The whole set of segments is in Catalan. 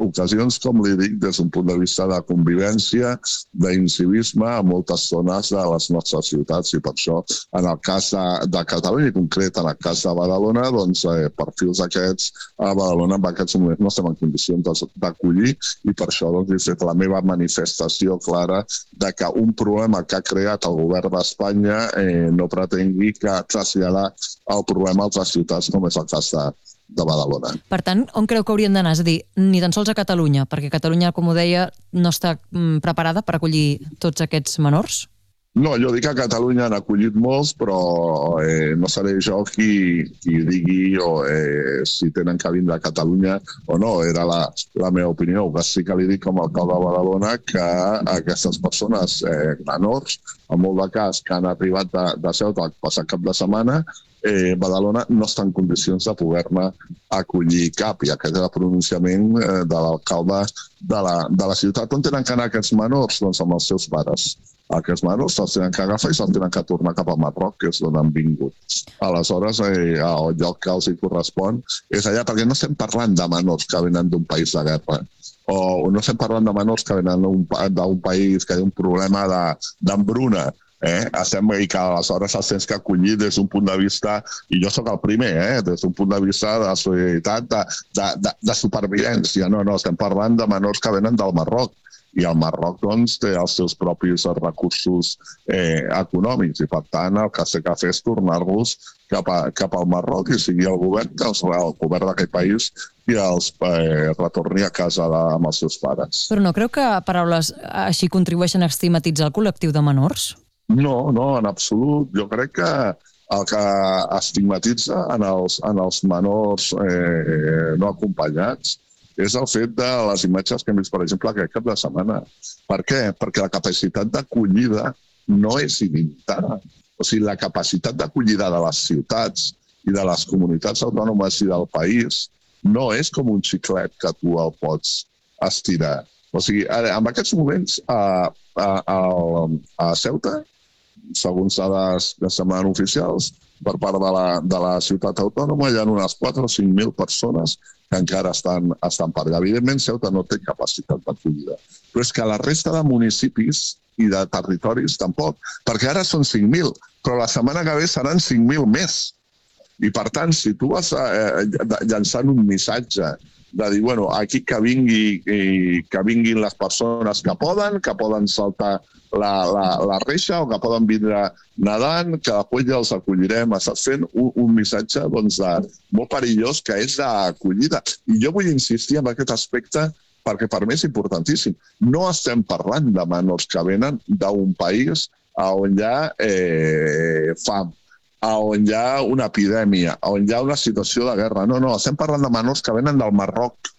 ocasions, com li dic, des d'un punt de vista de convivència, d'incivisme a moltes zones de les nostres ciutats, i per això, en el cas de Catalunya, i concret en el cas de Badalona, doncs, perfils aquests a Badalona en aquests moments no estem en condicions d'acollir, i per això doncs, he fet la meva manifestació clara de que un problema que ha creat el govern d'Espanya no pretengui traslladar el problema a altres ciutats, com és el cas de Badalona. Per tant, on creu que haurien d'anar? És a dir, ni tan sols a Catalunya, perquè Catalunya, com ho deia, no està preparada per acollir tots aquests menors? No, jo dic que a Catalunya han acollit molts, però no seré jo qui digui si tenen que vindre a Catalunya o no. Era la meva opinió. Que sí que li dic com a alcalde de Badalona que aquestes persones menors, en molt de cas que han arribat de Ceuta el passat cap de setmana, Badalona no està en condicions de poder-ne acollir cap. I aquest és el pronunciament de l'alcalde de la ciutat. On tenen que anar aquests menors? Doncs amb els seus pares. Aquests menors se'ls tenen que agafar i se'ls tenen que tornar cap a Marroc, que és d'on han vingut. Aleshores, el lloc que els correspon és allà, perquè no estem parlant de menors que venen d'un país de guerra, o no estem parlant de menors que venen d'un país que té un problema d'hambruna, i que aleshores els tens que acollir des d'un punt de vista, i jo sóc el primer, des d'un punt de vista de solidaritat, de supervivència. No, estem parlant de menors que venen del Marroc, i el Marroc doncs, té els seus propis recursos econòmics, i per tant el que s'ha de fer és tornar-los cap al Marroc, i sigui el govern d'aquest país i els retorni a casa amb els seus pares. Però no creu que paraules així contribueixen a estigmatitzar el col·lectiu de menors? No, en absolut. Jo crec que el que estigmatitza en els menors no acompanyats és el fet de les imatges que hem vist, per exemple, aquest cap de setmana. Per què? Perquè la capacitat d'acollida no és il·limitada. O sigui, la capacitat d'acollida de les ciutats i de les comunitats autònomes i del país no és com un xiclet que tu el pots estirar. O sigui, en aquests moments, a Ceuta, segons dades que semblen oficials, per part de la ciutat autònoma, hi ha unes 4 o 5.000 persones que encara estan per allà. Evidentment, Ceuta no té capacitat d'acollida. Però és que la resta de municipis i de territoris tampoc, perquè ara són 5.000, però la setmana que ve seran 5.000 més. I per tant, si tu vas llançant un missatge de dir, aquí que vinguin les persones que poden saltar la reixa o que poden vindre nedant, que després ja els acollirem. Estàs fent un missatge molt perillós que és d'acollida. I jo vull insistir en aquest aspecte perquè per mi és importantíssim. No estem parlant de menors que venen d'un país on hi ha fam, on hi ha una epidèmia, on hi ha una situació de guerra. No, estem parlant de menors que venen del Marroc,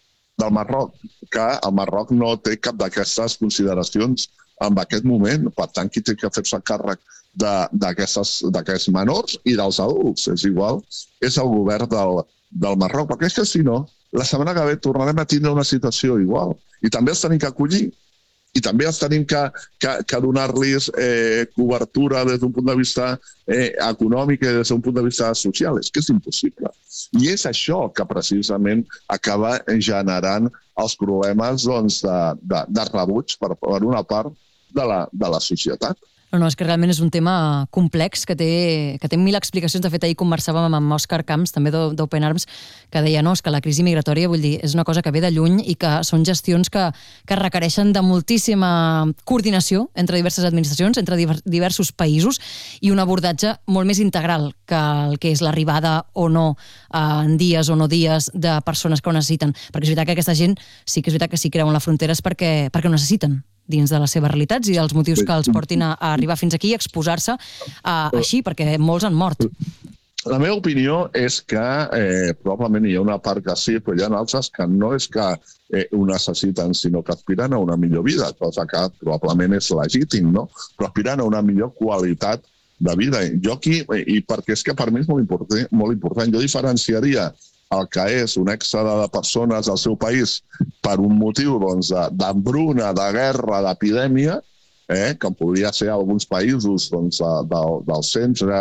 que el Marroc no té cap d'aquestes consideracions en aquest moment. Per tant, qui té que fer-se càrrec d'aquests menors i dels adults, és igual, és el govern del Marroc. Perquè és que si no, la setmana que ve tornarem a tindre una situació igual. I també els tenim que acollir. I també els tenim que donar-los cobertura des d'un punt de vista econòmic i des d'un punt de vista social. És que és impossible. I és això que precisament acaba generant els problemes de rebuig per una part de la societat. No, és que realment és un tema complex que té 1.000 explicacions. De fet, ahir conversàvem amb Òscar Camps, també d'Open Arms, que deia que la crisi migratòria, vull dir, és una cosa que ve de lluny i que són gestions que requereixen de moltíssima coordinació entre diverses administracions, entre diversos països, i un abordatge molt més integral que el que és l'arribada o no en dies o no dies de persones que ho necessiten. Perquè és veritat que aquesta gent sí que és veritat que si creuen la frontera és perquè ho necessiten dins de les seves realitats i els motius que els portin a arribar fins aquí i exposar-se així, perquè molts han mort. La meva opinió és que probablement hi ha una part que sí, però hi ha altres que no és que ho necessiten, sinó que aspiren a una millor vida, cosa que probablement és legítim, no? Però aspiren a una millor qualitat de vida. Jo aquí, i perquè és que per mi és molt important, jo diferenciaria el que és un èxode de persones al seu país per un motiu d'hambruna, de guerra, d'epidèmia, que podria ser alguns països del centre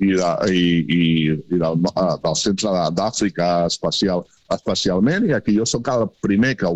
i del centre d'Àfrica especialment, i aquí jo sóc el primer que